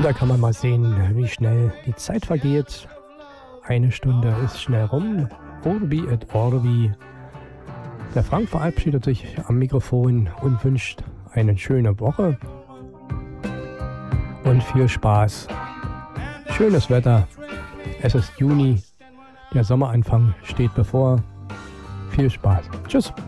da kann man mal sehen, wie schnell die Zeit vergeht. Eine Stunde ist schnell rum. Orbi et Orbi. Der Frank verabschiedet sich am Mikrofon und wünscht eine schöne Woche und viel Spaß. Schönes Wetter. Es ist Juni. Der Sommeranfang steht bevor. Viel Spaß. Tschüss.